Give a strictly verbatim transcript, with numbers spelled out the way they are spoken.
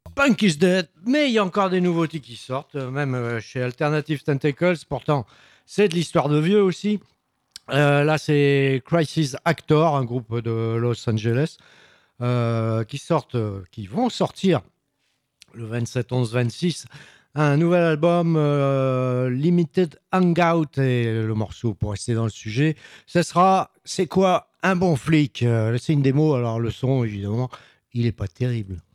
Punk is Dead, mais il y a encore des nouveautés qui sortent, euh, même euh, chez Alternative Tentacles. Pourtant, c'est de l'histoire de vieux aussi. Euh, là, c'est Crisis Actor, un groupe de Los Angeles, euh, qui sortent, euh, qui vont sortir le vingt-sept onze vingt-six un nouvel album euh, Limited Hangout, et le morceau, pour rester dans le sujet, ce sera C'est quoi un bon flic. Euh, c'est une démo, alors le son, évidemment, il est pas terrible.